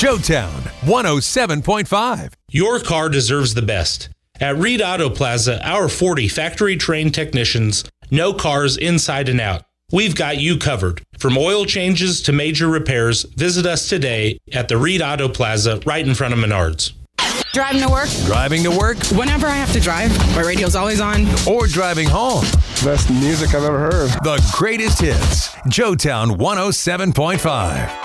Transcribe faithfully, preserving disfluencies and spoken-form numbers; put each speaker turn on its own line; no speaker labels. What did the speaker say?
Joetown one oh seven point five.
Your car deserves the best. At Reed Auto Plaza, our forty factory-trained technicians know cars inside and out. We've got you covered. From oil changes to major repairs, visit us today at the Reed Auto Plaza right in front of Menards.
Driving to work.
Driving to work.
Whenever I have to drive, my radio's always on.
Or driving home.
Best music I've ever heard.
The greatest hits. Joetown one oh seven point five.